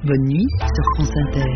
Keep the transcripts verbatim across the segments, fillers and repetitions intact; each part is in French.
Bonne nuit sur France Inter.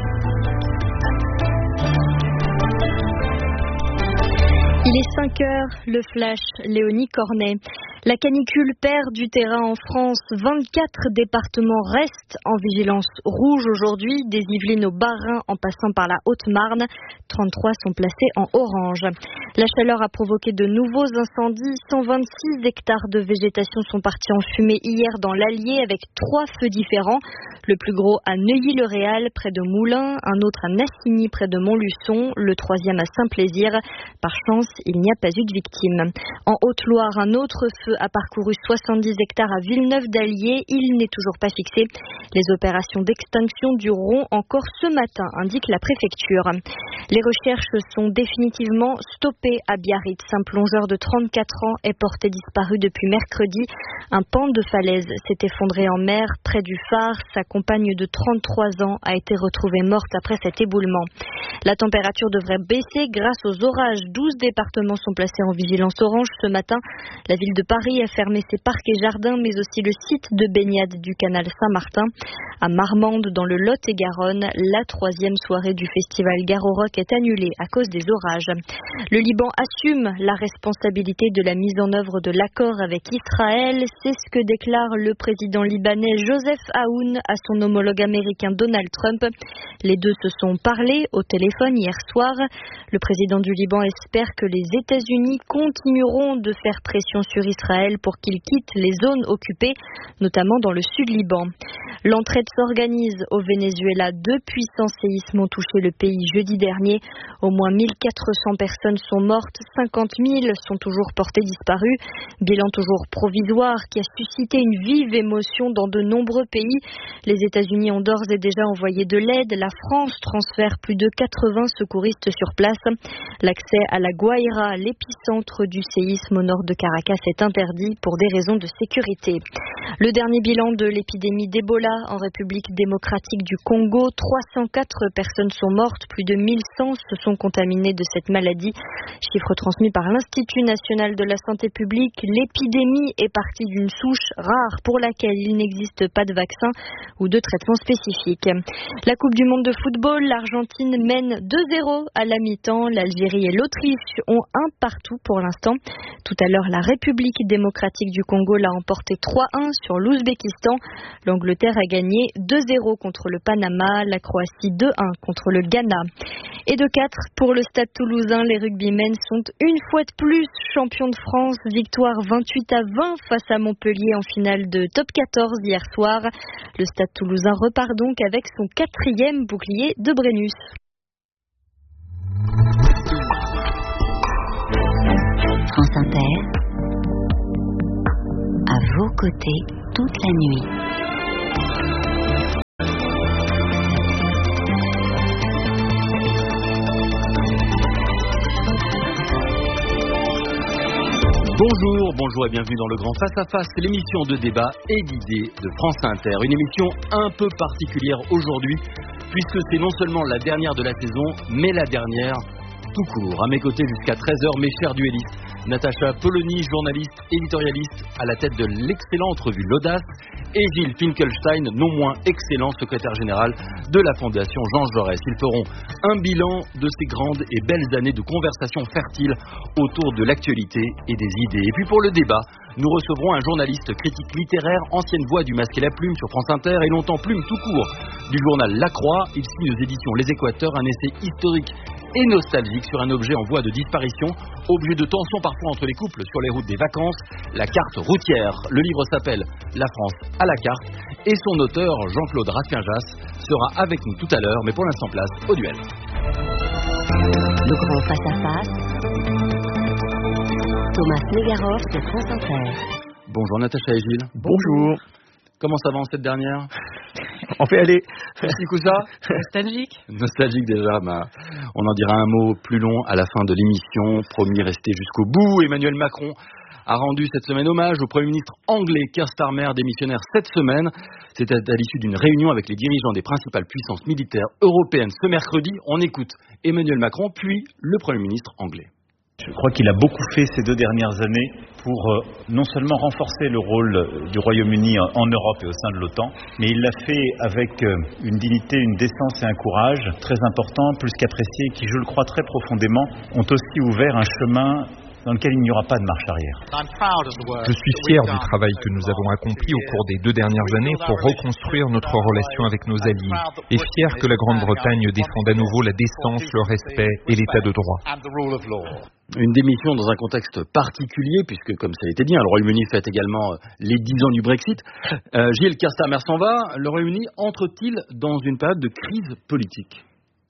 Il est cinq heures, le flash, Léonie Cornet. La canicule perd du terrain en France. vingt-quatre départements restent en vigilance rouge aujourd'hui, des Yvelines au Bas-Rhin en passant par la Haute-Marne. trente-trois sont placés en orange. La chaleur a provoqué de nouveaux incendies. cent vingt-six hectares de végétation sont partis en fumée hier dans l'Allier avec trois feux différents. Le plus gros à Neuilly-le-Réal, près de Moulins, un autre à Nassigny, près de Montluçon, le troisième à Saint-Plaisir. Par chance, il n'y a pas eu de victimes. En Haute-Loire, un autre feu a parcouru soixante-dix hectares à Villeneuve-d'Allier. Il n'est toujours pas fixé. Les opérations d'extinction dureront encore ce matin, indique la préfecture. Les recherches sont définitivement stoppées à Biarritz. Un plongeur de trente-quatre ans est porté disparu depuis mercredi. Un pan de falaise s'est effondré en mer près du phare. Sa compagne de trente-trois ans a été retrouvée morte après cet éboulement. La température devrait baisser grâce aux orages. douze départements sont placés en vigilance orange ce matin. La ville de Paris a fermé ses parcs et jardins, mais aussi le site de baignade du canal Saint-Martin. À Marmande, dans le Lot-et-Garonne, la troisième soirée du festival Garo-Rock est annulée à cause des orages. Le Liban assume la responsabilité de la mise en œuvre de l'accord avec Israël. C'est ce que déclare le président libanais Joseph Aoun à son homologue américain Donald Trump. Les deux se sont parlé au téléphone hier soir. Le président du Liban espère que les États-Unis continueront de faire pression sur Israël pour qu'il quitte les zones occupées, notamment dans le sud Liban. L'entraide s'organise au Venezuela. Deux puissants séismes ont touché le pays jeudi dernier. Au moins mille quatre cents personnes sont mortes, cinquante mille sont toujours portées disparues. Bilan toujours provisoire qui a suscité une vive émotion dans de nombreux pays. Les États-Unis ont d'ores et déjà envoyé de l'aide. La France transfère plus de quatre-vingts secouristes sur place. L'accès à la Guaira, l'épicentre du séisme au nord de Caracas, est interdit pour des raisons de sécurité. Le dernier bilan de l'épidémie d'Ebola en République démocratique du Congo, trois cent quatre personnes sont mortes, plus de mille cent se sont contaminées de cette maladie. Chiffre transmis par l'Institut national de la santé publique, l'épidémie est partie d'une souche rare pour laquelle il n'existe pas de vaccin ou de traitement spécifique. La Coupe du monde de football, l'Argentine mène deux zéro à la mi-temps. L'Algérie et l'Autriche ont un partout pour l'instant. Tout à l'heure, la République démocratique du Congo l'a emporté trois un sur l'Ouzbékistan. L'Angleterre a gagné deux zéro contre le Panama, la Croatie deux un contre le Ghana. Et de quatre pour le Stade Toulousain, les rugbymen sont une fois de plus champions de France. Victoire vingt-huit à vingt face à Montpellier en finale de top quatorze hier soir. Le Stade Toulousain repart donc avec son quatrième bouclier de Brennus. France Inter, à vos côtés toute la nuit. Bonjour, bonjour et bienvenue dans le Grand Face à Face, l'émission de débat et d'idées de France Inter. Une émission un peu particulière aujourd'hui, puisque c'est non seulement la dernière de la saison, mais la dernière tout court. À mes côtés jusqu'à treize heures, mes chers duellistes, Natacha Polony, journaliste, éditorialiste à la tête de l'excellente revue L'Audace, et Gilles Finkelstein, non moins excellent secrétaire général de la Fondation Jean Jaurès. Ils feront un bilan de ces grandes et belles années de conversation fertile autour de l'actualité et des idées. Et puis pour le débat, nous recevrons un journaliste critique littéraire, ancienne voix du Masque et la Plume sur France Inter et longtemps Plume tout court du journal La Croix. Il signe aux éditions Les Équateurs un essai historique et nostalgique sur un objet en voie de disparition, objet de tension parfois entre les couples sur les routes des vacances, la carte routière. Le livre s'appelle La France à la carte et son auteur, Jean-Claude Rasquinjas, sera avec nous tout à l'heure, mais pour l'instant place au duel. Le Grand Face à Face, Thomas Negaroff de France Inter. Bonjour Natacha et Gilles. Bonjour. Comment ça va en cette dernière? On fait aller. Petit coup ça. Nostalgique. Nostalgique déjà. Bah, on en dira un mot plus long à la fin de l'émission. Promis rester jusqu'au bout. Emmanuel Macron a rendu cette semaine hommage au Premier ministre anglais Keir Starmer, démissionnaire cette semaine. C'était à l'issue d'une réunion avec les dirigeants des principales puissances militaires européennes ce mercredi. On écoute Emmanuel Macron, puis le Premier ministre anglais. Je crois qu'il a beaucoup fait ces deux dernières années pour euh, non seulement renforcer le rôle du Royaume-Uni en Europe et au sein de l'OTAN, mais il l'a fait avec euh, une dignité, une décence et un courage très importants, plus qu'appréciés, qui, je le crois très profondément, ont aussi ouvert un chemin dans lequel il n'y aura pas de marche arrière. Je suis fier du travail que nous avons accompli au cours des deux dernières années pour reconstruire notre relation avec nos alliés et fier que la Grande-Bretagne défende à nouveau la décence, le respect et l'état de droit. Une démission dans un contexte particulier, puisque, comme ça a été dit, hein, le Royaume-Uni fête également les dix ans du Brexit. Euh, Gilles, Keir Starmer s'en va. Le Royaume-Uni entre-t-il dans une période de crise politique ?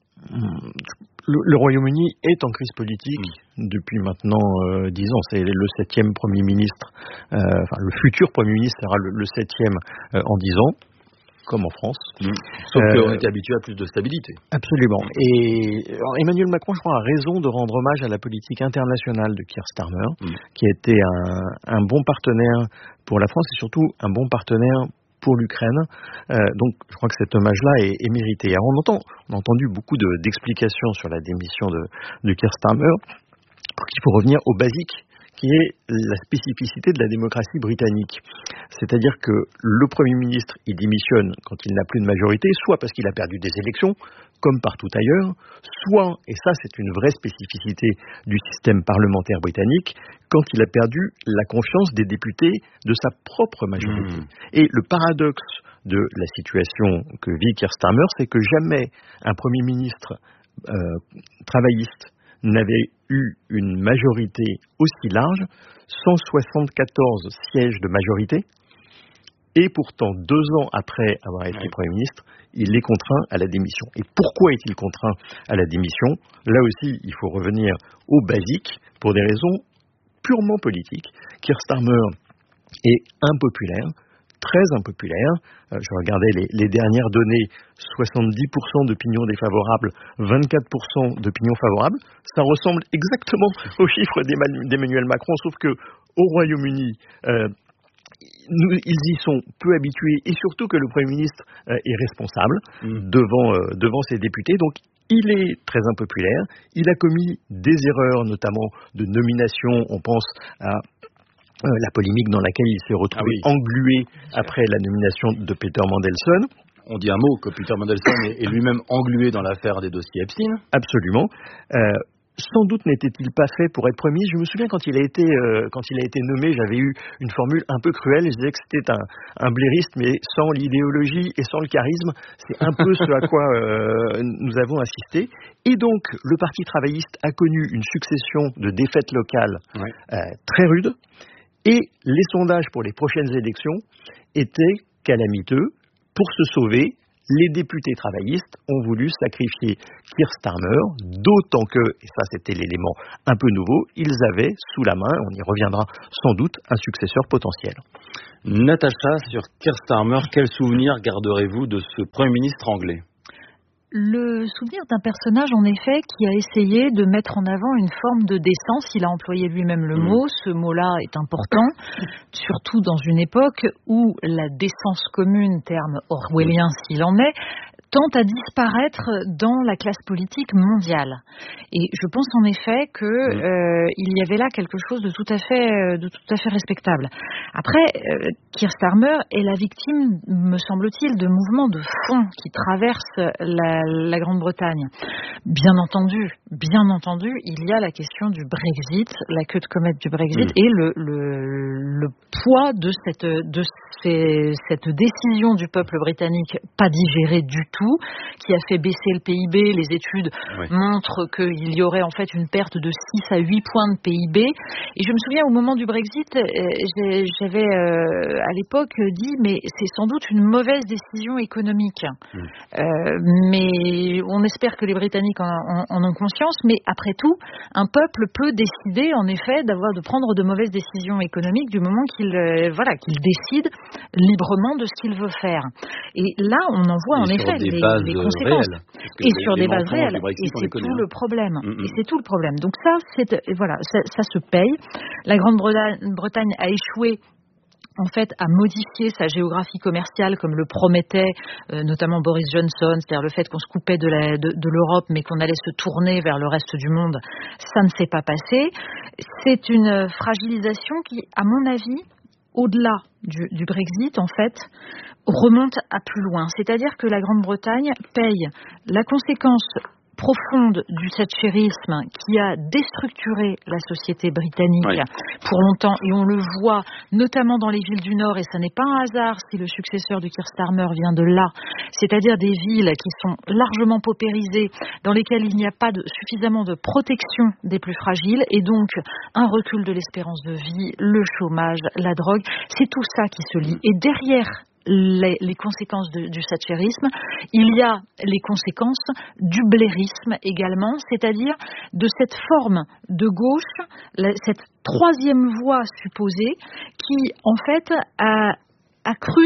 Le, le Royaume-Uni est en crise politique mmh. depuis maintenant euh, dix ans. C'est le septième Premier ministre, euh, enfin le futur Premier ministre sera le, le septième euh, en dix ans, comme en France. Mmh. Sauf euh, qu'on était habitué à plus de stabilité. Absolument. Et alors, Emmanuel Macron, je crois, a raison de rendre hommage à la politique internationale de Keir Starmer, mmh. qui a été un, un bon partenaire pour la France et surtout un bon partenaire pour l'Ukraine. Euh, donc, je crois que cet hommage-là est, est mérité. Alors, on entend, on a entendu beaucoup de, d'explications sur la démission de, de Keir Starmer. Donc, il faut revenir au basique, qui est la spécificité de la démocratie britannique. C'est-à-dire que le Premier ministre, il démissionne quand il n'a plus de majorité, soit parce qu'il a perdu des élections, comme partout ailleurs, soit, et ça c'est une vraie spécificité du système parlementaire britannique, quand il a perdu la confiance des députés de sa propre majorité. Mmh. Et le paradoxe de la situation que vit Keir Starmer, c'est que jamais un Premier ministre euh, travailliste n'avait eu une majorité aussi large, cent soixante-quatorze sièges de majorité, et pourtant, deux ans après avoir été ouais. Premier ministre, il est contraint à la démission. Et pourquoi est-il contraint à la démission ? Là aussi, il faut revenir au basique, pour des raisons purement politiques. Keir Starmer est impopulaire, très impopulaire. Euh, je regardais les, les dernières données, soixante-dix pour cent d'opinion défavorable, vingt-quatre pour cent d'opinion favorable. Ça ressemble exactement aux chiffres d'Emmanuel Macron, sauf que au Royaume-Uni, euh, nous, ils y sont peu habitués, et surtout que le Premier ministre euh, est responsable mmh. devant, euh, devant ses députés. Donc, il est très impopulaire. Il a commis des erreurs, notamment de nomination. On pense à euh, la polémique dans laquelle il s'est retrouvé ah oui. englué après la nomination de Peter Mandelson. On dit un mot que Peter Mandelson est, est lui-même englué dans l'affaire des dossiers Epstein. Absolument. Euh, Sans doute n'était-il pas fait pour être Premier ministre. Je me souviens quand il a été euh, quand il a été nommé, j'avais eu une formule un peu cruelle. Je disais que c'était un, un blairiste, mais sans l'idéologie et sans le charisme. C'est un peu ce à quoi euh, nous avons assisté. Et donc, le Parti travailliste a connu une succession de défaites locales ouais. euh, très rudes. Et les sondages pour les prochaines élections étaient calamiteux. Pour se sauver, les députés travaillistes ont voulu sacrifier Keir Starmer, d'autant que, et ça c'était l'élément un peu nouveau, ils avaient sous la main, on y reviendra sans doute, un successeur potentiel. Natacha, sur Keir Starmer, quel souvenir garderez-vous de ce Premier ministre anglais ? Le souvenir d'un personnage, en effet, qui a essayé de mettre en avant une forme de décence. Il a employé lui-même le mmh. mot. Ce mot-là est important, surtout dans une époque où la décence commune, terme orwellien s'il en est, tente à disparaître dans la classe politique mondiale. Et je pense en effet que euh, il y avait là quelque chose de tout à fait, de tout à fait respectable. Après, euh, Keir Starmer est la victime, me semble-t-il, de mouvements de fond qui traversent la, la Grande-Bretagne. Bien entendu, bien entendu, il y a la question du Brexit, la queue de comète du Brexit, mmh. et le, le, le poids de cette, de ces, cette décision du peuple britannique pas digérée du tout, qui a fait baisser le P I B. Les études oui. montrent qu'il y aurait en fait une perte de six à huit points de P I B. Et je me souviens au moment du Brexit, j'avais euh, à l'époque dit mais c'est sans doute une mauvaise décision économique. Mmh. Euh, mais on espère que les Britanniques en, en, en ont conscience. Mais après tout, un peuple peut décider en effet d'avoir de prendre de mauvaises décisions économiques du moment qu'il euh, voilà qu'il décide librement de ce qu'il veut faire. Et là, on en voit et en effet les, les conséquences et les, sur les des bases réelles. Et c'est tout hein. le problème. Mm-hmm. Et c'est tout le problème. Donc ça, c'est voilà, ça, ça se paye. La Grande-Bretagne a échoué en fait, à modifier sa géographie commerciale comme le promettait euh, notamment Boris Johnson, c'est-à-dire le fait qu'on se coupait de, la, de, de l'Europe mais qu'on allait se tourner vers le reste du monde, ça ne s'est pas passé. C'est une fragilisation qui, à mon avis, au-delà du, du Brexit, en fait, remonte à plus loin. C'est-à-dire que la Grande-Bretagne paye la conséquence profonde du thatchérisme qui a déstructuré la société britannique oui. pour longtemps, et on le voit notamment dans les villes du Nord, et ce n'est pas un hasard si le successeur de Keir Starmer vient de là, c'est-à-dire des villes qui sont largement paupérisées, dans lesquelles il n'y a pas de, suffisamment de protection des plus fragiles, et donc un recul de l'espérance de vie, le chômage, la drogue, c'est tout ça qui se lie. Et derrière Les, les conséquences de, du thatchérisme, il y a les conséquences du blairisme également, c'est-à-dire de cette forme de gauche, la, cette troisième voie supposée, qui en fait a, a cru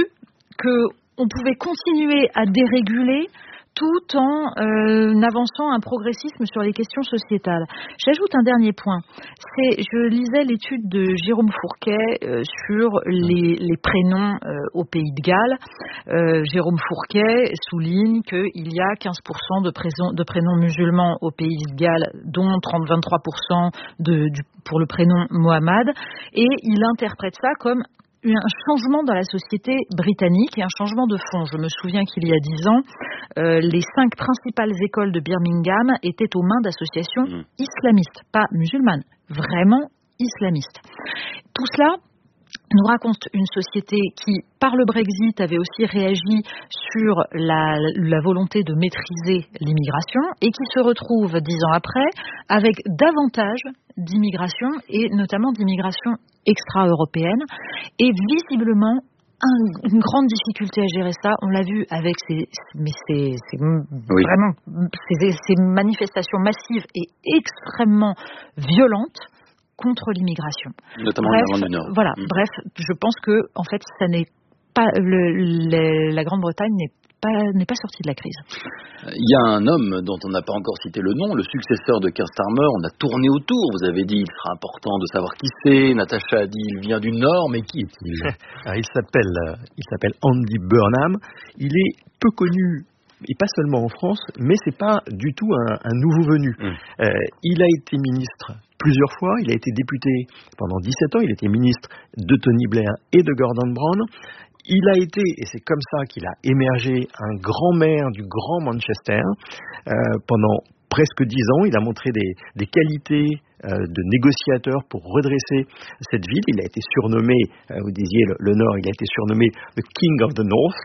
qu'on pouvait continuer à déréguler tout en euh, avançant un progressisme sur les questions sociétales. J'ajoute un dernier point. C'est, je lisais l'étude de Jérôme Fourquet euh, sur les, les prénoms euh, au Pays de Galles. Euh, Jérôme Fourquet souligne qu'il y a quinze pour cent de, préson, de prénoms musulmans au Pays de Galles, dont trente à vingt-trois pour cent de, du, pour le prénom Mohamed, et il interprète ça comme un changement dans la société britannique et un changement de fond. Je me souviens qu'il y a dix ans, euh, les cinq principales écoles de Birmingham étaient aux mains d'associations mmh. islamistes, pas musulmanes, vraiment islamistes. Tout cela nous raconte une société qui, par le Brexit, avait aussi réagi sur la, la volonté de maîtriser l'immigration et qui se retrouve, dix ans après, avec davantage d'immigration et notamment d'immigration extra-européenne et visiblement un, une grande difficulté à gérer ça. On l'a vu avec ces, mais ces, ces oui. vraiment ces, ces manifestations massives et extrêmement violentes contre l'immigration. Notamment bref, en Irlande du Nord. Voilà, mmh. bref, je pense que en fait, ça n'est pas le, le, la Grande-Bretagne n'est pas n'est pas sortie de la crise. Il y a un homme dont on n'a pas encore cité le nom, le successeur de Keir Starmer. On a tourné autour. Vous avez dit il sera important de savoir qui c'est. Natacha a dit il vient du Nord, mais qui est-il? Alors, il s'appelle il s'appelle Andy Burnham. Il est peu connu. Et pas seulement en France, mais c'est pas du tout un, un nouveau venu. Mmh. Euh, il a été ministre plusieurs fois, il a été député pendant dix-sept ans, il était ministre de Tony Blair et de Gordon Brown. Il a été, et c'est comme ça qu'il a émergé, un grand maire du Grand Manchester. Euh, pendant presque dix ans, il a montré des, des qualités euh, de négociateur pour redresser cette ville. Il a été surnommé, euh, vous disiez le, le Nord, il a été surnommé the King of the North.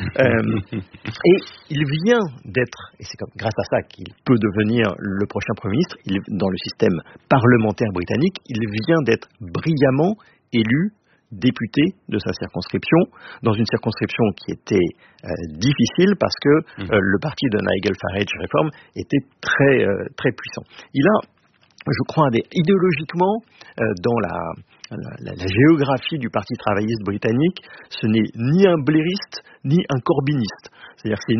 euh, et il vient d'être, et c'est comme, grâce à ça qu'il peut devenir le prochain Premier ministre, il, dans le système parlementaire britannique, il vient d'être brillamment élu député de sa circonscription, dans une circonscription qui était euh, difficile parce que euh, le parti de Nigel Farage Reform était très, euh, très puissant. Il a, je crois, des, idéologiquement, euh, dans la, la, la géographie du Parti travailliste britannique, ce n'est ni un blairiste, ni un corbyniste. C'est-à-dire que c'est